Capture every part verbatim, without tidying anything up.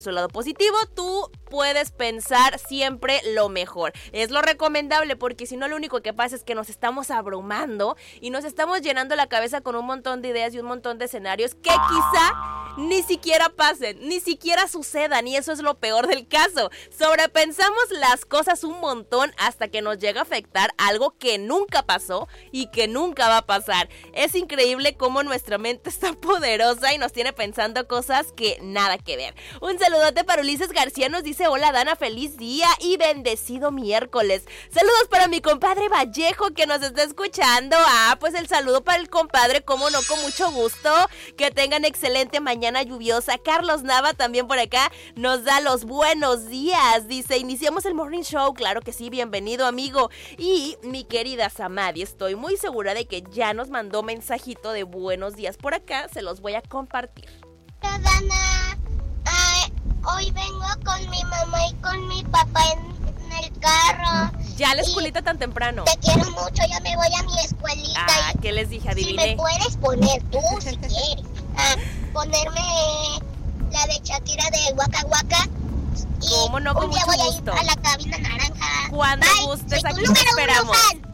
su lado positivo, tú puedes pensar siempre lo mejor. Es lo recomendable porque si no lo único que pasa es que nos estamos abrumando y nos estamos llenando la cabeza con un montón de ideas y un montón de escenarios que quizá ni siquiera pasen, ni siquiera sucedan, y eso es lo peor del caso. Sobrepensamos las cosas un montón hasta que nos llega a afectar algo que nunca pasó y que nunca va a pasar. Es increíble cómo nuestra mente está poderosa y nos tiene pensando cosas que nada que ver. Un saludote para Ulises García, nos dice: hola Dana, feliz día y bendecido miércoles. Saludos para mi compadre Vallejo que nos está escuchando. Ah, pues el saludo para el compadre, cómo no, con mucho gusto. Que tengan excelente mañana lluviosa. Carlos Nava también por acá nos da los buenos días. Dice: iniciamos el morning show. Claro que sí, bienvenido amigo. Y mi querida Samadi, estoy muy segura de que ya nos mandó mensajito de buenos días por acá. Se los voy a compartir. Hola Dana, uh, hoy vengo con mi mamá y con mi papá en, en el carro. Ya la escuelita tan temprano. Te quiero mucho, ya me voy a mi escuelita. Ah, ¿qué les dije? Adiviné. Si me puedes poner tú, si quieres. Ah, ponerme la de Shakira de Waka Waka. Y ¿cómo no? Con un día mucho voy gusto. a ir a la cabina naranja. Cuando Bye. gustes, Soy aquí tu te número esperamos. uno fan.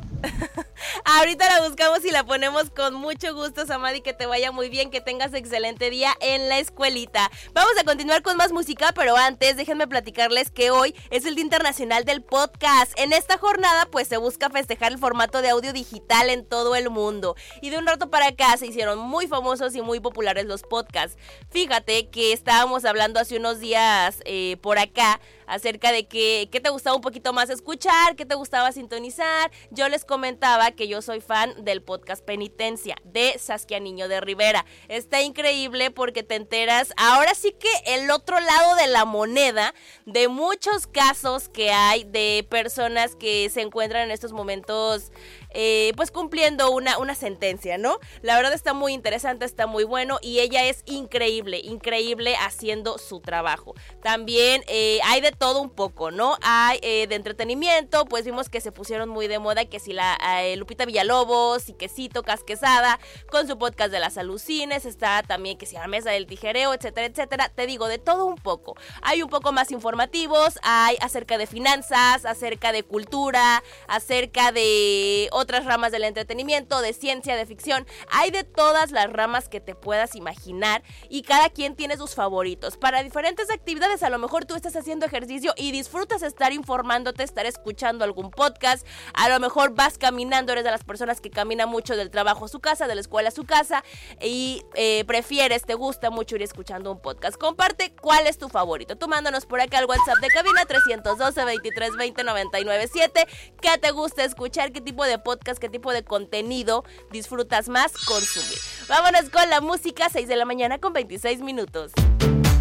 Ahorita la buscamos y la ponemos con mucho gusto, Samadi, que te vaya muy bien, que tengas excelente día en la escuelita. Vamos a continuar con más música, pero antes déjenme platicarles que hoy es el Día Internacional del Podcast. En esta jornada pues se busca festejar el formato de audio digital en todo el mundo. Y de un rato para acá se hicieron muy famosos y muy populares los podcasts. Fíjate que estábamos hablando hace unos días eh, por acá acerca de que, qué te gustaba un poquito más escuchar, qué te gustaba sintonizar. Yo les comentaba que yo soy fan del podcast Penitencia de Saskia Niño de Rivera. Está increíble porque te enteras, ahora sí que el otro lado de la moneda, de muchos casos que hay de personas que se encuentran en estos momentos eh, pues cumpliendo una, una sentencia, ¿no? La verdad está muy interesante, está muy bueno y ella es increíble, increíble haciendo su trabajo. También eh, hay de todo un poco, ¿no? Hay eh, de entretenimiento, pues vimos que se pusieron muy de moda, que si la eh, Lupita Villalobos y Quesito Casquezada con su podcast de las alucines, está también que si la mesa del tijereo, etcétera, etcétera. Te digo, de todo un poco. Hay un poco más informativos, hay acerca de finanzas, acerca de cultura, acerca de otras ramas del entretenimiento, de ciencia, de ficción. Hay de todas las ramas que te puedas imaginar y cada quien tiene sus favoritos. Para diferentes actividades, a lo mejor tú estás haciendo ejercicio y disfrutas estar informándote, estar escuchando algún podcast. A lo mejor vas caminando, eres de las personas que camina mucho del trabajo a su casa, de la escuela a su casa y eh, prefieres, te gusta mucho ir escuchando un podcast. Comparte cuál es tu favorito. Tú mándanos por acá al WhatsApp de cabina trescientos doce, veintitrés veinte, noventa y nueve siete. ¿Qué te gusta escuchar? ¿Qué tipo de podcast, qué tipo de contenido disfrutas más consumir? Vámonos con la música, seis de la mañana con veintiséis minutos.